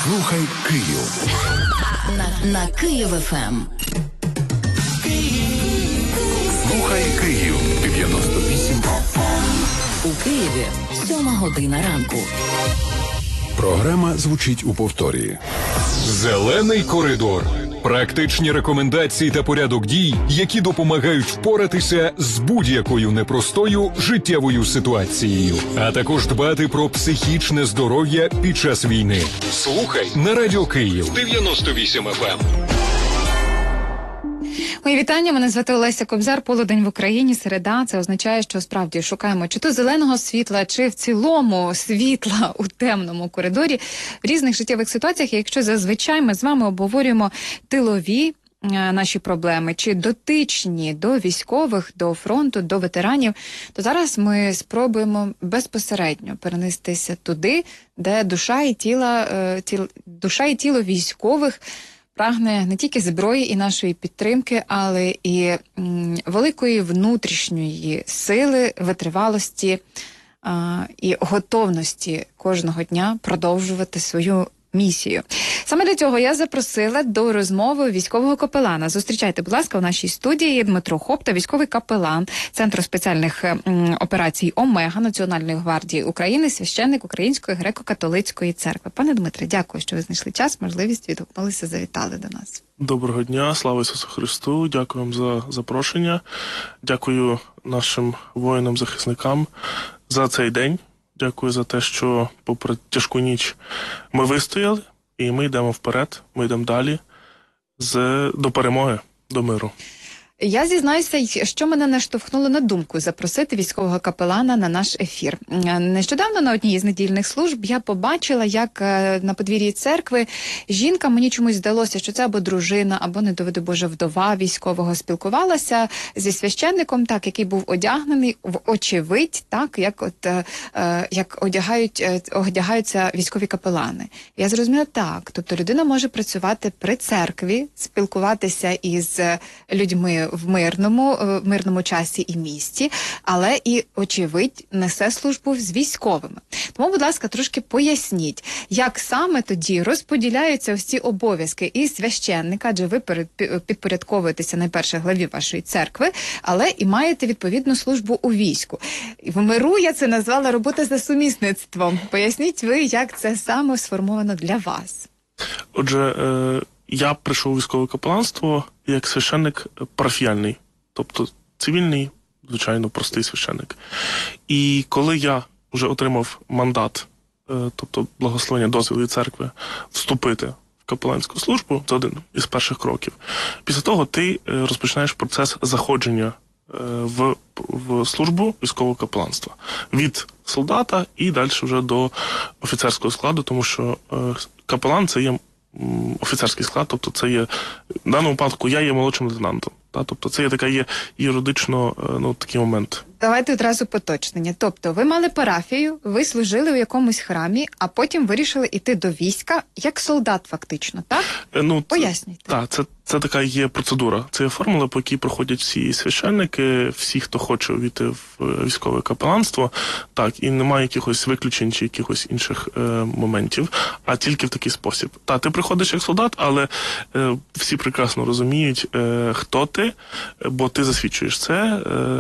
Слухай Київ. На Київ ФМ. Слухай Київ 98 FM. У Києві 7:00 ранку. Програма звучить у повторі. Зелений коридор. Практичні рекомендації та порядок дій, які допомагають впоратися з будь-якою непростою життєвою ситуацією, а також дбати про психічне здоров'я під час війни. Слухай на Радіо Київ 98 FM. Мої вітання, мене звати Олеся Кобзар, полудень в Україні, середа. Це означає, що справді шукаємо чи то зеленого світла, чи в цілому світла у темному коридорі в різних життєвих ситуаціях. І якщо зазвичай ми з вами обговорюємо тилові наші проблеми, чи дотичні до військових, до фронту, до ветеранів, то зараз ми спробуємо безпосередньо перенестися туди, де душа і тіло військових прагне не тільки зброї і нашої підтримки, але і великої внутрішньої сили, витривалості і готовності кожного дня продовжувати свою місію. Саме для цього я запросила до розмови військового капелана. Зустрічайте, будь ласка, у нашій студії Дмитро Хопта, військовий капелан Центру спеціальних операцій «Омега» Національної гвардії України, священник Української греко-католицької церкви. Пане Дмитре, дякую, що ви знайшли час, можливість, відгукнулися, завітали до нас. Доброго дня, слава Ісусу Христу, дякую вам за запрошення, дякую нашим воїнам-захисникам за цей день. Дякую за те, що попри тяжку ніч ми вистояли, і ми йдемо вперед, ми йдемо далі до перемоги, до миру. Я зізнаюся, що мене наштовхнуло на думку запросити військового капелана на наш ефір. Нещодавно на одній із недільних служб я побачила, як на подвір'ї церкви жінка, мені чомусь здалося, що це або дружина, або, не доведи Боже, вдова військового, спілкувалася зі священником, так, який був одягнений в очевидь, так, як одягаються військові капелани. Я зрозуміла, так, тобто людина може працювати при церкві, спілкуватися із людьми в мирному часі і місті, але і, очевидь, несе службу з військовими. Тому, будь ласка, трошки поясніть, як саме тоді розподіляються ось ці обов'язки і священника, адже ви підпорядковуєтеся найперше главі вашої церкви, але і маєте відповідну службу у війську. В миру я це назвала робота за сумісництвом. Поясніть ви, як це саме сформовано для вас. Отже, я прийшов у військове капеланство як священник парафіяльний, тобто цивільний, звичайно, простий священник. І коли я вже отримав мандат, тобто благословення, дозвіл від церкви, вступити в капеланську службу, це один із перших кроків, після того ти розпочинаєш процес заходження в службу військового капеланства. Від солдата і далі вже до офіцерського складу, тому що капелан – це є офіцерський склад, тобто це є, в даному випадку я є молодшим лейтенантом. Тобто це є така є юридично, такий момент. Давайте одразу поточнення. Тобто ви мали парафію, ви служили у якомусь храмі, а потім вирішили йти до війська як солдат фактично, так? Пояснюйте. Так, це така є процедура. Це є формула, по якій проходять всі священники, всі, хто хоче увійти в військове капеланство, так, і немає якихось виключень чи якихось інших моментів, а тільки в такий спосіб. Так, ти приходиш як солдат, але всі прекрасно розуміють, хто ти, бо ти засвідчуєш це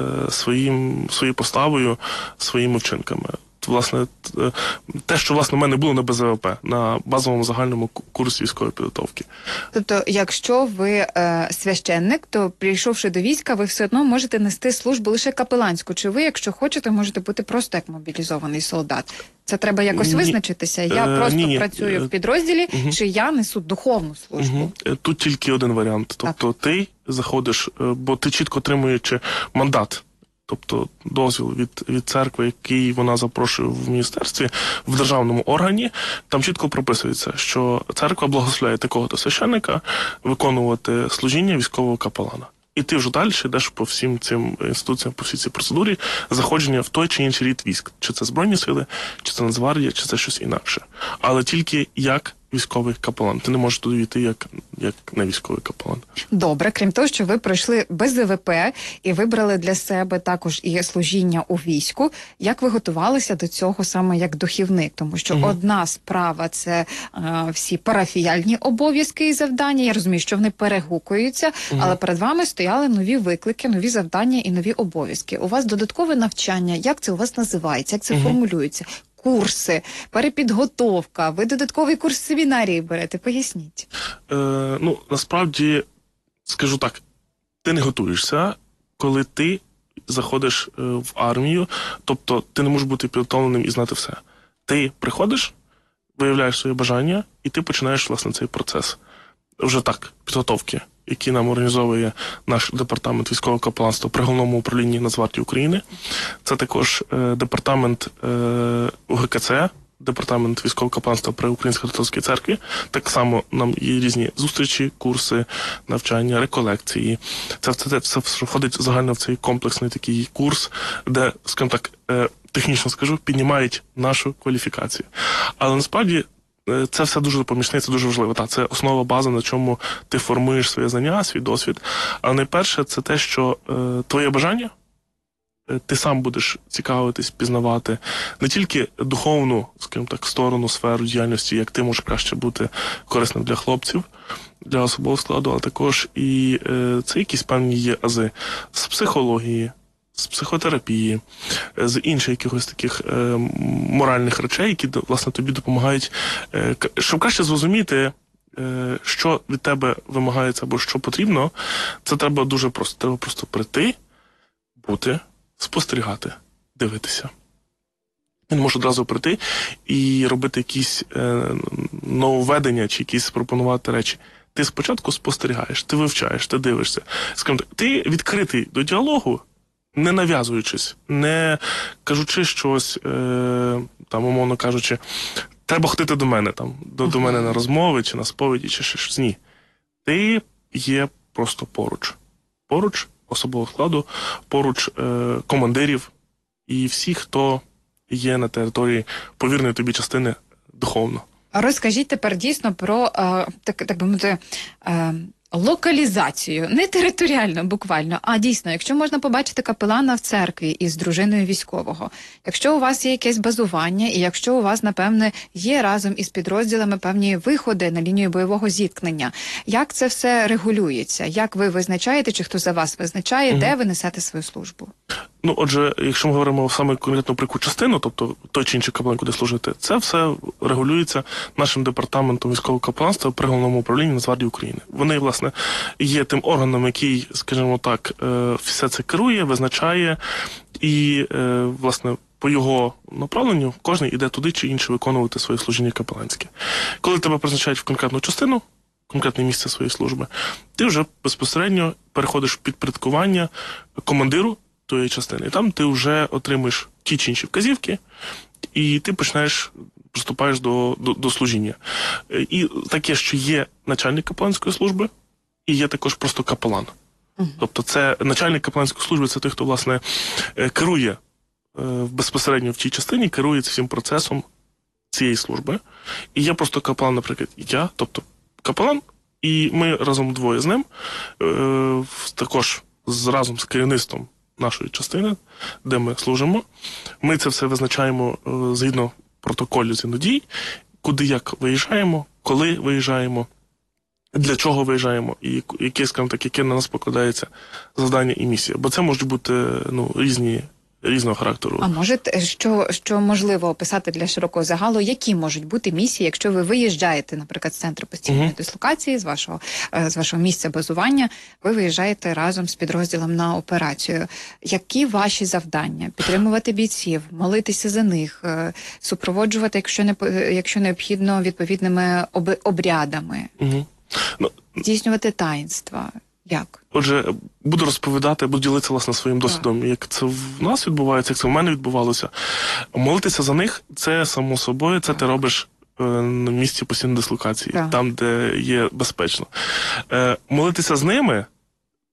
своєю поставою, своїми вчинками. Власне, те, що, власне, в мене було на БЗВП, на базовому загальному курсі військової підготовки. Тобто, якщо ви священник, то, прийшовши до війська, ви все одно можете нести службу лише капеланську. Чи ви, якщо хочете, можете бути просто як мобілізований солдат? Це треба якось визначитися? Я просто працюю в підрозділі, чи я несу духовну службу? Тут тільки один варіант. Тобто ти заходиш, бо ти чітко отримуючи мандат, тобто дозвіл від церкви, який вона запрошує в міністерстві, в державному органі, там чітко прописується, що церква благословляє такого-то священника виконувати служіння військового капелана. І ти вже далі йдеш по всім цим інституціям, по всій цій процедурі заходження в той чи інший рід військ. Чи це Збройні сили, чи це Нацгвардія, чи це щось інакше. Але тільки як військовий капелан. Ти не можеш туди йти як не військовий капелан. Добре, крім того, що ви пройшли без ВВП і вибрали для себе також і служіння у війську, як ви готувалися до цього саме як духівник? Тому що одна справа – це всі парафіяльні обов'язки і завдання. Я розумію, що вони перегукуються, але перед вами стояли нові виклики, нові завдання і нові обов'язки. У вас додаткове навчання, як це у вас називається, як це формулюється? Курси, перепідготовка, ви додатковий курс семінарії берете, поясніть. Насправді, скажу так, ти не готуєшся, коли ти заходиш в армію, тобто ти не можеш бути підготовленим і знати все. Ти приходиш, виявляєш своє бажання, і ти починаєш, власне, цей процес. Вже так, підготовки, які нам організовує наш департамент військового капеланства при Головному управлінні Нацгвардії України. Це також департамент УГКЦ, департамент військового капеланства при Українській католицькій церкві. Так само нам є різні зустрічі, курси, навчання, реколекції. Це все входить загально в цей комплексний такий курс, де, скажімо так, технічно скажу, піднімають нашу кваліфікацію. Але насправді це все дуже допомічне, це дуже важливо. Це основа, база, на чому ти формуєш своє знання, свій досвід. Але найперше, це те, що твоє бажання, ти сам будеш цікавитись, пізнавати не тільки духовну, скажімо так, сторону, сферу діяльності, як ти можеш краще бути корисним для хлопців, для особового складу, але також і це якісь певні є ази з психології, з психотерапії, з інших якихось таких моральних речей, які, власне, тобі допомагають, щоб краще зрозуміти, що від тебе вимагається або що потрібно. Це треба дуже просто. Треба просто прийти, бути, спостерігати, дивитися. Він може одразу прийти і робити якісь нововведення чи якісь пропонувати речі. Ти спочатку спостерігаєш, ти вивчаєш, ти дивишся. Скажімо так, ти відкритий до діалогу, не нав'язуючись, не кажучи щось, там, умовно кажучи, треба ходити до мене, там, до мене на розмови, чи на сповіді, чи щось. Ні. Ти є просто поруч. Поруч особового складу, поруч командирів і всіх, хто є на території повірної тобі частини духовно. Розкажіть тепер дійсно про, так би мовити, локалізацію, не територіально буквально, а дійсно, якщо можна побачити капелана в церкві із дружиною військового, якщо у вас є якесь базування, і якщо у вас, напевне, є разом із підрозділами певні виходи на лінію бойового зіткнення, як це все регулюється? Як ви визначаєте, чи хто за вас визначає, де ви несете свою службу? Отже, якщо ми говоримо саме конкретно про яку частину, тобто той чи інший капелан, куди служити, це все регулюється нашим департаментом військового капеланства при Головному управлінні Нацгвардії України. Вони, власне, є тим органом, який, скажімо так, все це керує, визначає і, власне, по його направленню кожен іде туди чи інше виконувати своє служіння капеланське. Коли тебе призначають в конкретну частину, конкретне місце своєї служби, ти вже безпосередньо переходиш в підпорядкування командиру тої частини. І там ти вже отримуєш ті чи інші вказівки, і ти приступаєш до служіння. І таке, що є начальник капеланської служби, і є також просто капелан. Тобто це начальник капеланської служби, це той, хто, власне, керує безпосередньо в тій частині, керує всім процесом цієї служби. І є просто капелан, наприклад, я, тобто капелан, і ми разом двоє з ним, також разом з керівництвом нашої частини, де ми служимо. Ми це все визначаємо згідно протоколів взаємодій, куди як виїжджаємо, коли виїжджаємо, для чого виїжджаємо і яке на нас покладається завдання і місія. Бо це можуть бути різного характеру. А можете, що можливо описати для широкого загалу, які можуть бути місії, якщо ви виїжджаєте, наприклад, з центру постійної дислокації, з вашого місця базування, ви виїжджаєте разом з підрозділом на операцію. Які ваші завдання? Підтримувати бійців, молитися за них, супроводжувати, якщо необхідно, відповідними обрядами, здійснювати таїнства? Як? Отже, буду розповідати, буду ділитися, власне, своїм досвідом, як це в нас відбувається, як це в мене відбувалося. Молитися за них, це, само собою, це ти робиш на місці постійної дислокації, там, де є безпечно. Молитися з ними,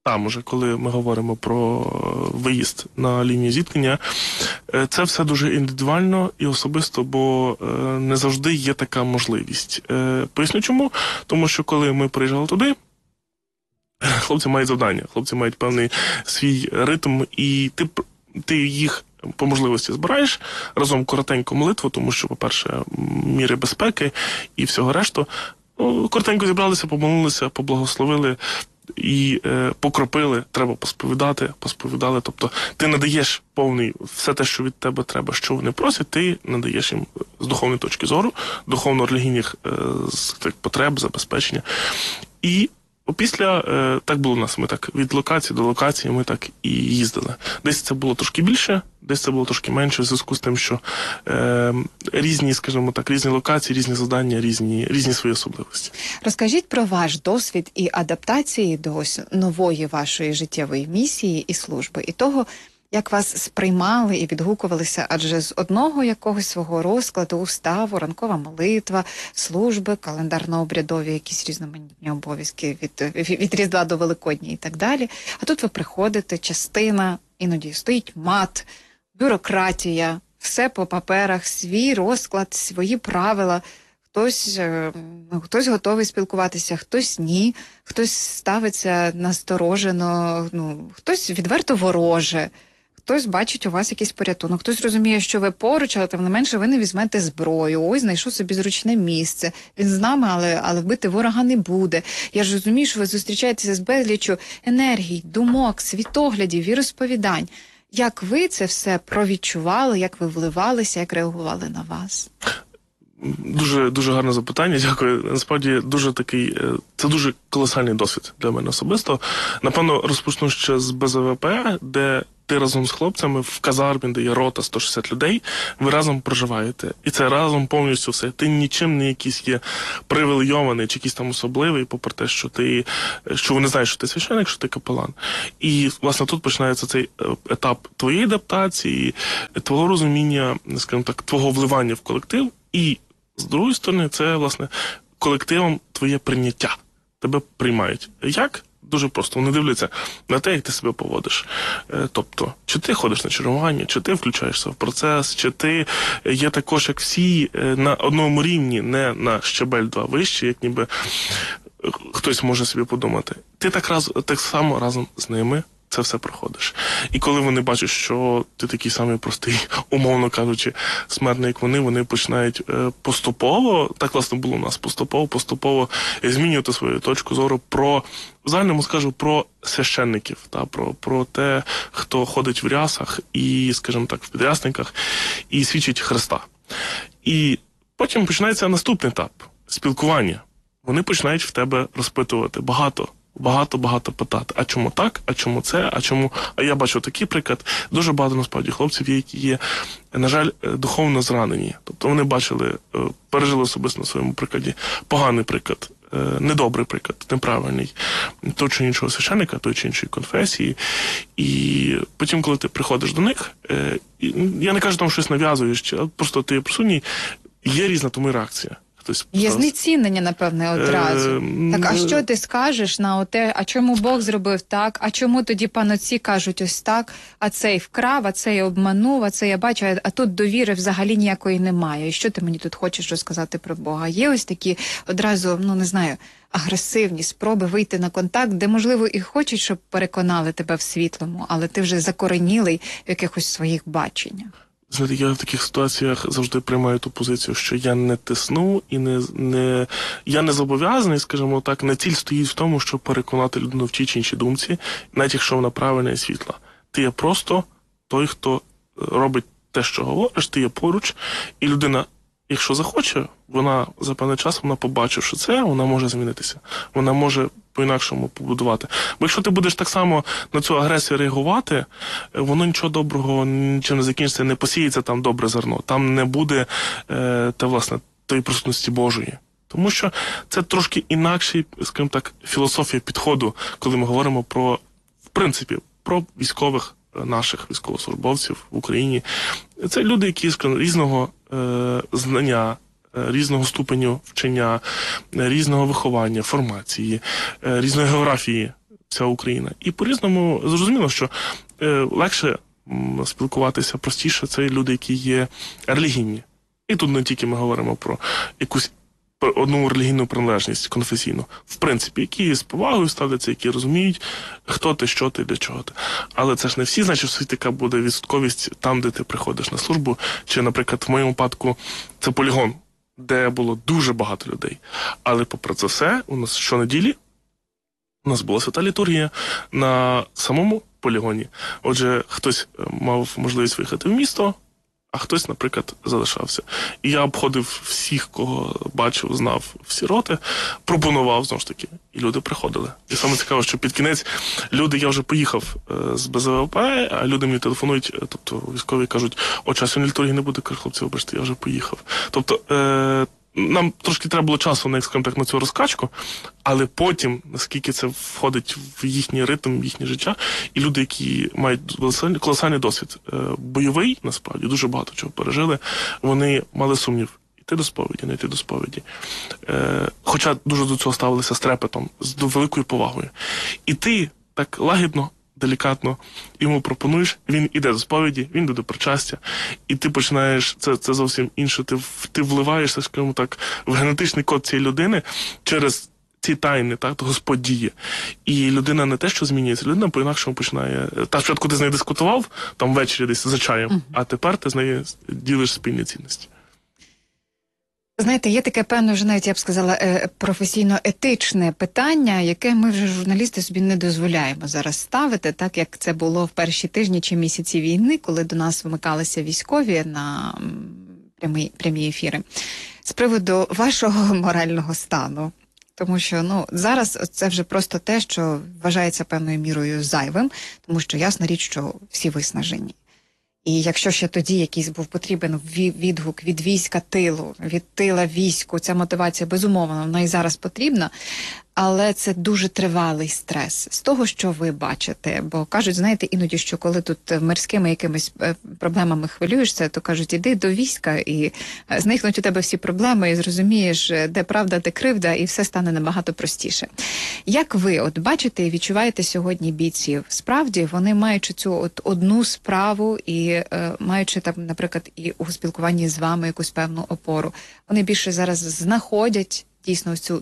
там уже, коли ми говоримо про виїзд на лінію зіткнення, це все дуже індивідуально і особисто, бо не завжди є така можливість. Поясню чому. Тому що коли ми приїжджали туди, хлопці мають завдання, хлопці мають певний свій ритм, і ти їх по можливості збираєш разом коротеньку молитву, тому що, по-перше, міри безпеки і всього решту. Коротенько зібралися, помолилися, поблагословили і покропили, треба посповідали. Тобто ти надаєш повний, все те, що від тебе треба, що вони просять, ти надаєш їм з духовної точки зору, духовно-релігійних потреб, забезпечення. І після, так було у нас, ми так від локації до локації ми так і їздили. Десь це було трошки більше, десь це було трошки менше, в зв'язку з тим, що різні, скажімо так, різні локації, різні завдання, різні свої особливості. Розкажіть про ваш досвід і адаптації до ось нової вашої життєвої місії і служби, і того, як вас сприймали і відгукувалися, адже з одного якогось свого розкладу, уставу, ранкова молитва, служби, календарно-обрядові, якісь різноманітні обов'язки від Різдва до Великодня і так далі. А тут ви приходите, частина, іноді стоїть мат, бюрократія, все по паперах, свій розклад, свої правила. Хтось готовий спілкуватися, хтось ні, хтось ставиться насторожено, хтось відверто вороже. Хтось бачить у вас якийсь порятунок, хтось розуміє, що ви поруч, але тим не менше ви не візьмете зброю. Ось знайшов собі зручне місце. Він з нами, але вбити ворога не буде. Я ж розумію, що ви зустрічаєтеся з безліччю енергій, думок, світоглядів, віросповідань. Як ви це все провідчували, як ви вливалися, як реагували на вас? Дуже, дуже гарне запитання, дякую. Насправді, це дуже колосальний досвід для мене особисто. Напевно, розпочну ще з БЗВП, де ти разом з хлопцями в казармі, де є рота 160 людей, ви разом проживаєте. І це разом повністю все. Ти нічим не якийсь є привілейований чи якийсь там особливий, попри те, що вони знають, що ти священик, що ти капелан. І, власне, тут починається цей етап твоєї адаптації, твого розуміння, скажімо так, твого вливання в колектив. І, з другої сторони, це, власне, колективом твоє прийняття. Тебе приймають. Як? Дуже просто. Вони дивляться на те, як ти себе поводиш. Тобто, чи ти ходиш на чергування, чи ти включаєшся в процес, чи ти є також, як всі, на одному рівні, не на щебель 2 вище, як ніби хтось може собі подумати. Ти так само разом з ними це все проходиш. І коли вони бачать, що ти такий самий простий, умовно кажучи, смертний, як вони починають поступово, так, власне, було у нас, поступово змінювати свою точку зору в загальному скажу, про священників, про те, хто ходить в рясах і, скажімо так, в підрясниках, і свідчить Христа. І потім починається наступний етап – спілкування. Вони починають в тебе розпитувати багато питати. А чому так? А чому це? А я бачу такий приклад. Дуже багато, насправді, хлопців є, які є, на жаль, духовно зранені. Тобто вони пережили особисто на своєму прикладі поганий приклад, недобрий приклад, неправильний того чи іншого священника, той чи іншої конфесії. І потім, коли ти приходиш до них, я не кажу, там щось нав'язуєш, а просто ти присутній, є різна тому реакція. Є знецінення, напевне, одразу. Так, а що ти скажеш на оте, а чому Бог зробив так, а чому тоді панотці кажуть ось так, а цей вкрав, а цей обманув, а це я бачу, а тут довіри взагалі ніякої немає. І що ти мені тут хочеш розказати про Бога? Є ось такі одразу, агресивні спроби вийти на контакт, де, можливо, і хочуть, щоб переконали тебе в світлому, але ти вже закоренілий в якихось своїх баченнях. Знаєте, я в таких ситуаціях завжди приймаю ту позицію, що я не тисну і я не зобов'язаний, скажімо так, не ціль стоїть в тому, щоб переконати людину в тій чи іншій думці, навіть якщо вона правильна і світла. Ти є просто той, хто робить те, що говориш, ти є поруч, і людина, якщо захоче, вона за певний час, вона побачивши це, вона може змінитися. Вона може по-інакшому побудувати. Бо якщо ти будеш так само на цю агресію реагувати, воно нічого доброго, нічого не закінчиться, не посіється там добре зерно. Там не буде тої присутності Божої. Тому що це трошки інакший, скажімо так, філософія підходу, коли ми говоримо в принципі, про військових наших військовослужбовців в Україні. Це люди, які, скажімо, різного знання, різного ступеню вчення, різного виховання, формації, різної географії вся Україна. І по-різному зрозуміло, що легше спілкуватися, простіше, це люди, які є релігійні. І тут не тільки ми говоримо про якусь одну релігійну приналежність конфесійну. В принципі, які з повагою ставляться, які розуміють, хто ти, що ти, для чого ти. Але це ж не всі, значить, що така буде відсотковість там, де ти приходиш на службу. Чи, наприклад, в моєму випадку це полігон, де було дуже багато людей. Але попри це все, у нас щонеділі у нас була свята літургія на самому полігоні. Отже, хтось мав можливість виїхати в місто, а хтось, наприклад, залишався. І я обходив всіх, кого бачив, знав, всі роти, пропонував, знову ж таки, і люди приходили. І саме цікаво, що під кінець люди, я вже поїхав з БЗВП, а люди мені телефонують, тобто військові кажуть, сьогодні літургії не буде, кажу, хлопці, вибачте, я вже поїхав. Тобто, нам трошки треба було часу на цю розкачку, але потім, наскільки це входить в їхній ритм, в їхнє життя, і люди, які мають колосальний досвід бойовий, насправді, дуже багато чого пережили, вони мали сумнів. Йти до сповіді, не йти до сповіді. Хоча дуже до цього ставилися з трепетом, з великою повагою. І ти так лагідно, делікатно йому пропонуєш, він іде до сповіді, він йде до причастя, і ти починаєш, це зовсім інше, ти вливаєшся, скажімо так, в генетичний код цієї людини через ці тайни, так, Господь діє. І людина не те, що змінюється, людина по-інакшому починає. Та спочатку ти з нею дискутував, там ввечері десь за чаєм, а тепер ти з нею ділиш спільні цінності. Знаєте, є таке певне, вже навіть, я б сказала, професійно-етичне питання, яке ми вже, журналісти, собі не дозволяємо зараз ставити, так як це було в перші тижні чи місяці війни, коли до нас вмикалися військові на прямі ефіри. З приводу вашого морального стану. Тому що, зараз це вже просто те, що вважається певною мірою зайвим, тому що ясна річ, що всі виснажені. І якщо ще тоді якийсь був потрібен відгук від війська тилу, від тила війську, ця мотивація, безумовно, вона і зараз потрібна, але це дуже тривалий стрес. З того, що ви бачите, бо кажуть, знаєте, іноді, що коли тут мирськими якимись проблемами хвилюєшся, то кажуть, іди до війська і зникнуть у тебе всі проблеми, і зрозумієш, де правда, де кривда, і все стане набагато простіше. Як ви бачите і відчуваєте сьогодні бійців? Справді, вони маючи цю одну справу і маючи там, наприклад, і у спілкуванні з вами якусь певну опору, вони більше зараз знаходять дійсно цю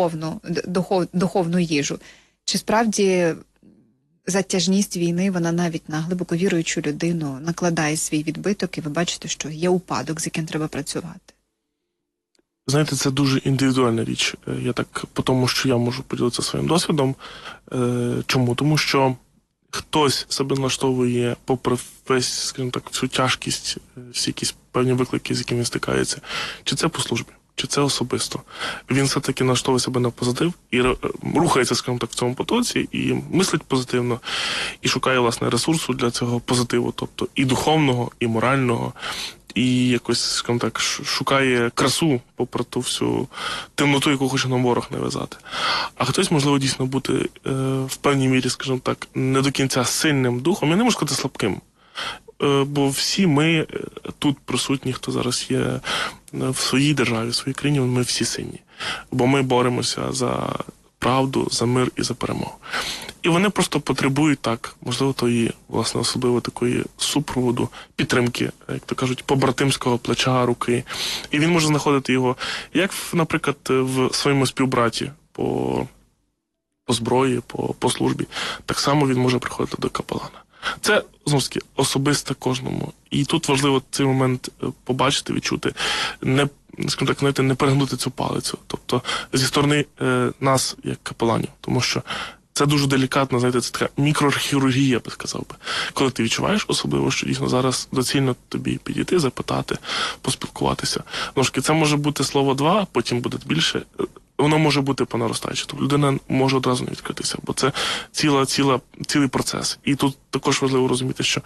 духовну їжу. Чи справді затяжність війни, вона навіть на глибоко віруючу людину накладає свій відбиток, і ви бачите, що є упадок, з яким треба працювати? Знаєте, це дуже індивідуальна річ. Я так, по тому, що я можу поділитися своїм досвідом. Чому? Тому що хтось себе налаштовує попри весь, скажімо так, всю тяжкість, всі якісь певні виклики, з якими він стикається. Чи це по службі? Чи це особисто. Він все-таки налаштовує себе на позитив і рухається, скажімо так, в цьому потоці, і мислить позитивно, і шукає, власне, ресурсу для цього позитиву, тобто і духовного, і морального, і якось, скажімо так, шукає красу, попри ту всю темноту, яку хоче нам ворог нав'язати. А хтось, можливо, дійсно бути в певній мірі, скажімо так, не до кінця сильним духом, я не можу сказати слабким. Бо всі ми тут присутні, хто зараз є в своїй державі, в своїй країні, ми всі сильні. Бо ми боремося за правду, за мир і за перемогу. І вони просто потребують так, можливо, тої, власне, особливо такої супроводу, підтримки, як то кажуть, побратимського плеча, руки. І він може знаходити його, як, наприклад, в своєму співбраті по зброї, по службі. Так само він може приходити до капелана. Це, знову ж таки, особисте кожному. І тут важливо цей момент побачити, відчути, не, скажімо так, знаєте, не перегнути цю палицю. Тобто, зі сторони нас, як капеланів. Тому що це дуже делікатно, знаєте, це така мікрохірургія, я би сказав би. Коли ти відчуваєш особливо, що дійсно зараз доцільно тобі підійти, запитати, поспілкуватися. Знову ж таки, це може бути слово два, потім буде більше. Воно може бути по наростаючій. Тобто людина може одразу не відкритися, бо це цілий процес. І тут також важливо розуміти, що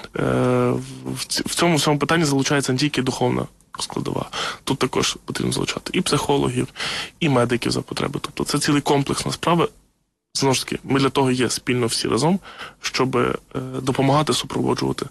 в цьому питанні залучається не тільки духовна складова. Тут також потрібно залучати і психологів, і медиків за потреби. Тобто це цілий комплексна справа. Знову ж таки, ми для того є спільно всі разом, щоб допомагати супроводжувати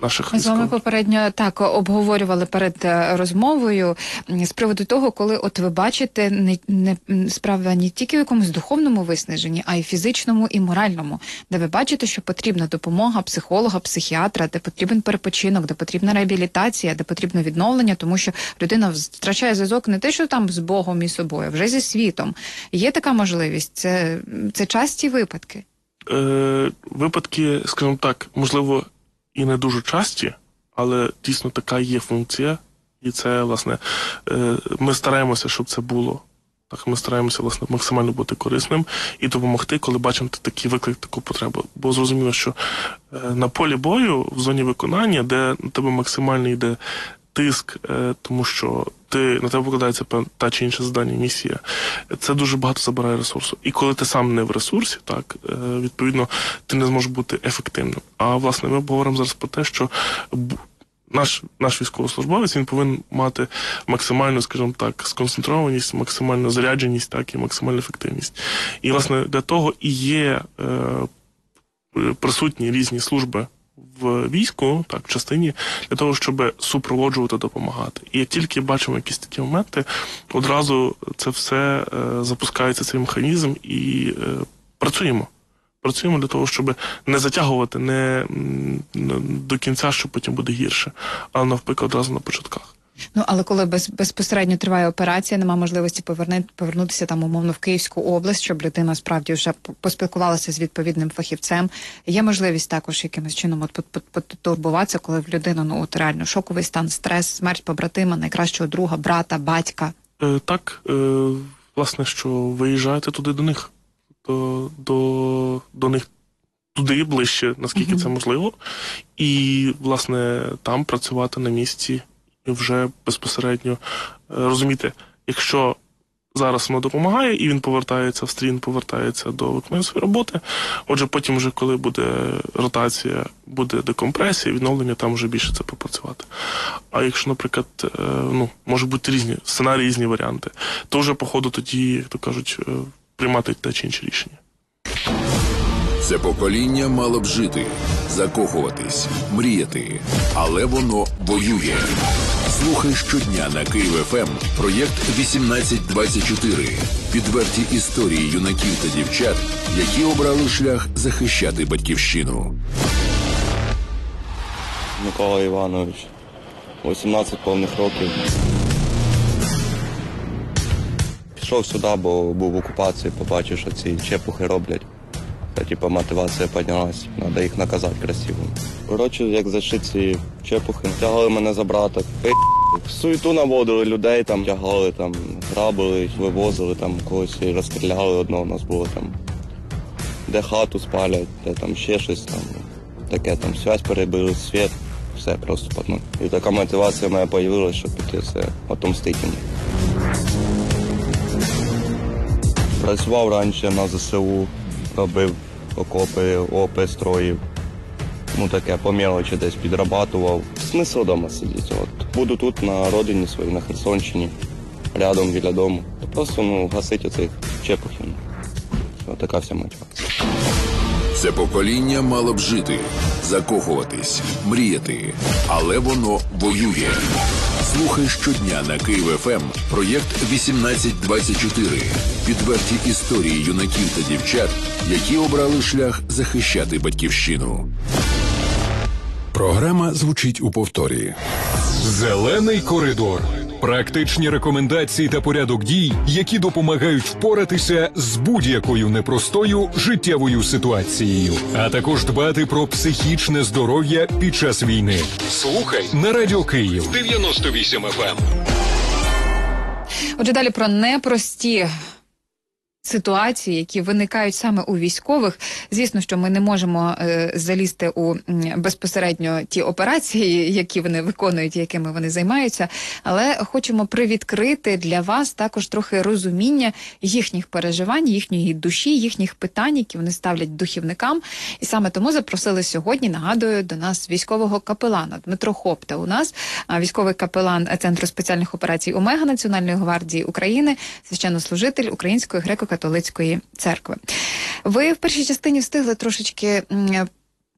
наших Ми з вами військових. попередньо так обговорювали перед розмовою з приводу того, коли от ви бачите справа не тільки в якомусь духовному виснаженні, а й фізичному і моральному, де ви бачите, що потрібна допомога психолога, психіатра, де потрібен перепочинок, де потрібна реабілітація, де потрібно відновлення, тому що людина втрачає зв'язок не те, що там з Богом і собою, а вже зі світом. Є така можливість? Це часті випадки? Випадки, скажімо так, можливо, і не дуже часті, але дійсно така є функція, і це, власне, ми стараємося, щоб це було. Так, ми стараємося, власне, максимально бути корисним і допомогти, коли бачимо такий виклик, таку потребу. Бо зрозуміло, що на полі бою, в зоні виконання, де на тебе максимально йде тиск, тому що на тебе покладається та чи інша завдання, місія, це дуже багато забирає ресурсу. І коли ти сам не в ресурсі, так, відповідно, ти не зможеш бути ефективним. А, власне, ми говоримо зараз про те, що наш військовослужбовець, він повинен мати максимальну, скажімо так, сконцентрованість, максимальну зарядженість, так, і максимальну ефективність. І, власне, для того і є присутні різні служби в війську, так, в частині, для того, щоб супроводжувати, допомагати. І як тільки бачимо якісь такі моменти, одразу це все запускається, цей механізм, і працюємо. Працюємо для того, щоб не затягувати не до кінця, що потім буде гірше, а навпаки одразу на початках. Ну, але коли безпосередньо триває операція, нема можливості повернутися там, умовно, в Київську область, щоб людина справді вже поспілкувалася з відповідним фахівцем. Є можливість також якимось чином потурбуватися, коли в людини, ну, от реально шоковий стан, стрес, смерть побратима, найкращого друга, брата, батька. Так, власне, що виїжджаєте туди до них. До них туди ближче, наскільки це можливо. І, власне, там працювати на місці і вже безпосередньо розуміти, якщо зараз воно допомагає, і він повертається в стрій, повертається до виконання своєї роботи, отже, потім вже, коли буде ротація, буде декомпресія, відновлення, там вже більше це попрацювати. А якщо, наприклад, можуть бути різні сценарії, різні варіанти, то вже, по ходу, тоді, як то кажуть, приймати те чи інше рішення. Це покоління мало б жити, закохуватись, мріяти, але воно воює. Слухай щодня на Київ ФМ проєкт 1824. Відверті історії юнаків та дівчат, які обрали шлях захищати батьківщину. Микола Іванович, 18 повних років. Пішов сюди, бо був в окупації, побачив, що ці чепухи роблять. Та, мотивація піднялась, треба їх наказати красиво. Коротше, як зайшли ці чепухи, тягали мене за брата, суету наводили людей, там тягали, там грабили, вивозили, там когось розстріляли одного, у нас було там, де хату спалять, де там ще щось там, таке там, связь перебили, світ, все просто по. І така мотивація в мене з'явилася, щоб піти все отомстити. Працював раніше на ЗСУ, робив окопи, ОП строїв. Таке, по мелочі десь підрабатував. Смисл вдома сидіти. Буду тут, на родині своїй, на Херсонщині, рядом, біля дому. Просто, гасити оцих чепухів. Така вся мотивація. Це покоління мало б жити, закохуватись, мріяти, але воно воює. Слухай щодня на Київ ФМ проєкт 1824. Відверті історії юнаків та дівчат, які обрали шлях захищати батьківщину. Програма звучить у повторі. Зелений коридор. Практичні рекомендації та порядок дій, які допомагають впоратися з будь-якою непростою життєвою ситуацією, а також дбати про психічне здоров'я під час війни. Слухай на Радіо Київ 98 FM. Отже, далі про непрості ситуації, які виникають саме у військових. Звісно, що ми не можемо залізти у безпосередньо ті операції, які вони виконують, якими вони займаються, але хочемо привідкрити для вас також трохи розуміння їхніх переживань, їхньої душі, їхніх питань, які вони ставлять духівникам. І саме тому запросили сьогодні, нагадую, до нас військового капелана Дмитро Хопта. У нас військовий капелан Центру спеціальних операцій Омега Національної гвардії України, священнослужитель Української греко-католицької церкви. Ви в першій частині встигли трошечки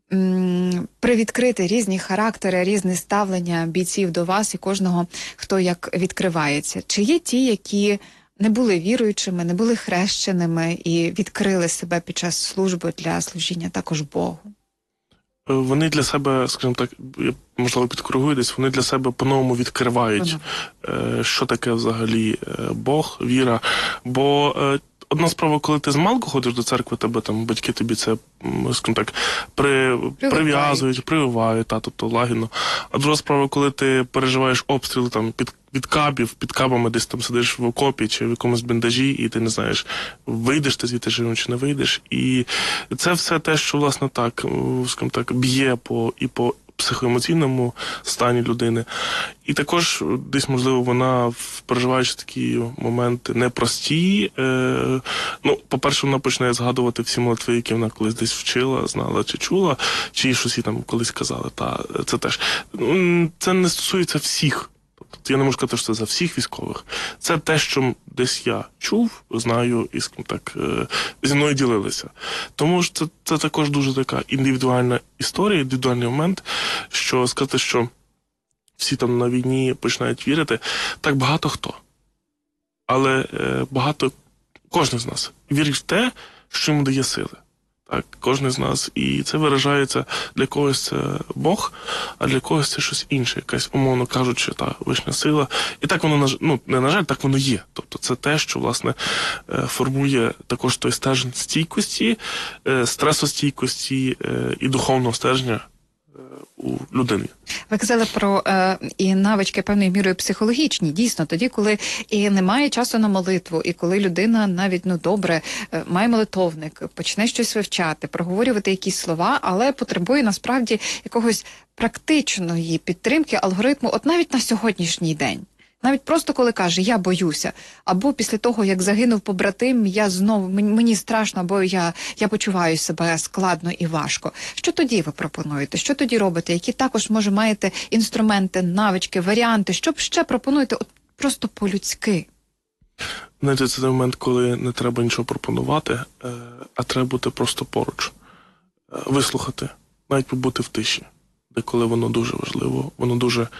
привідкрити різні характери, різне ставлення бійців до вас і кожного, хто як відкривається. Чи є ті, які не були віруючими, не були хрещеними і відкрили себе під час служби для служіння також Богу? Вони для себе, скажімо так, я, можливо, підкоригую десь, вони для себе по-новому відкривають, що таке взагалі Бог, віра. Бо одна справа, коли ти змалку ходиш до церкви, тебе там батьки тобі це, скажімо так, прив'язують, прививають, тобто лагідно. А друга справа, коли ти переживаєш обстріли там від кабів, під кабами десь там сидиш в окопі чи в якомусь бліндажі, і ти не знаєш, вийдеш ти звідти живим чи не вийдеш. І це все те, що, власне, так, скажімо так, б'є по психоемоційному стані людини. І також десь, можливо, вона, переживаючи такі моменти непрості, по-перше, вона починає згадувати всі молитви, які вона колись десь вчила, знала чи чула, чи щось їй там колись казали. Це теж. Це не стосується всіх. Тобто я не можу сказати, що це за всіх військових. Це те, що десь я чув, знаю і, скажімо так, зі мною ділилися. Тому що це також дуже така індивідуальна історія, індивідуальний момент, що сказати, що всі там на війні починають вірити, так багато хто. Але кожен з нас вірить в те, що йому дає сили. Так, кожен з нас. І це виражається, для когось це Бог, а для когось це щось інше, якась, умовно кажучи, та вища сила. І так воно, не на жаль, так воно є. Тобто це те, що, власне, формує також той стержень стійкості, стресостійкості і духовного стержня у людині. Ви казали про і навички певною мірою психологічні. Дійсно, тоді, коли і немає часу на молитву, і коли людина навіть, добре, має молитовник, почне щось вивчати, проговорювати якісь слова, але потребує насправді якогось практичної підтримки, алгоритму, от навіть на сьогоднішній день. Навіть просто коли каже, я боюся, або після того, як загинув побратим, мені страшно, або я почуваю себе складно і важко. Що тоді ви пропонуєте? Що тоді робите? Які також, може, маєте інструменти, навички, варіанти? Що б ще пропонуєте от просто по-людськи? Знаєте, це той момент, коли не треба нічого пропонувати, а треба бути просто поруч. Вислухати, навіть побути в тиші. Де коли воно дуже важливо, воно дуже